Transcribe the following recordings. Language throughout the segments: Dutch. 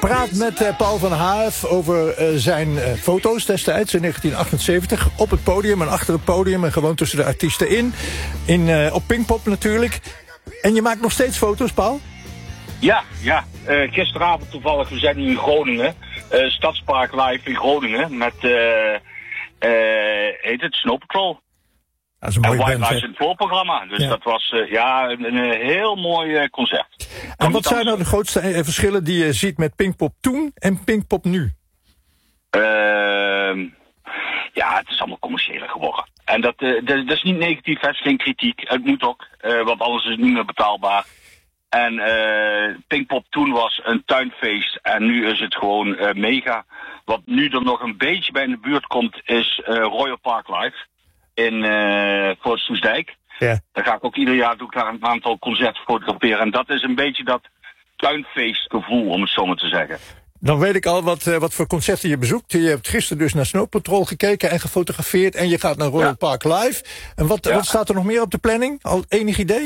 praat met Paul van Haaf over zijn foto's destijds in 1978. Op het podium en achter het podium en gewoon tussen de artiesten in. Op Pinkpop natuurlijk. En je maakt nog steeds foto's, Paul? Ja. Gisteravond toevallig, we zijn nu in Groningen. Stadspark Live in Groningen met, heet het, Snow Patrol. Dat is een mooie White band, Lies in het voorprogramma. Dus dat was een heel mooi concert. En wat zijn nou de grootste verschillen die je ziet met Pinkpop toen en Pinkpop nu? Het is allemaal commerciëler geworden. En dat is niet negatief, het is geen kritiek. Het moet ook, want anders is het niet meer betaalbaar. En Pinkpop toen was een tuinfeest en nu is het gewoon mega. Wat nu er nog een beetje bij in de buurt komt is Royal Park Live in Fort Soesdijk. Ja. Daar ga ik ook ieder jaar, doe ik daar een aantal concerten fotograferen. En dat is een beetje dat tuinfeestgevoel, om het zo maar te zeggen. Dan weet ik al wat voor concerten je bezoekt. Je hebt gisteren dus naar Snow Patrol gekeken en gefotografeerd. En je gaat naar Royal Park Live. En wat staat er nog meer op de planning? Al enig idee?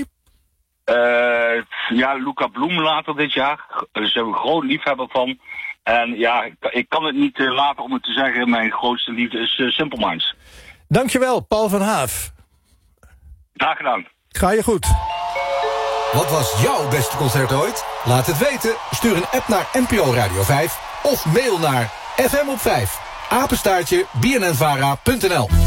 Luca Bloem later dit jaar. Daar zijn we een groot liefhebber van. En ik kan het niet laten om het te zeggen. Mijn grootste liefde is Simple Minds. Dankjewel, Paul van Haaf. Graag gedaan. Ga je goed. Wat was jouw beste concert ooit? Laat het weten. Stuur een app naar NPO Radio 5 of mail naar fmop5 @bnnvara.nl.